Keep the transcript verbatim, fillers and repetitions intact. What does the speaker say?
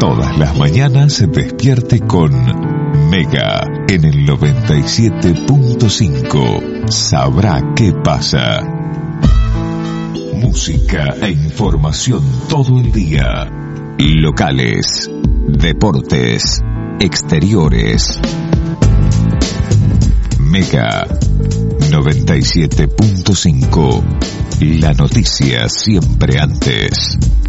Todas las mañanas se despierte con Mega en el noventa y siete punto cinco. Sabrá qué pasa. Música e información todo el día. Locales, deportes, exteriores. Mega noventa y siete punto cinco. La noticia siempre antes.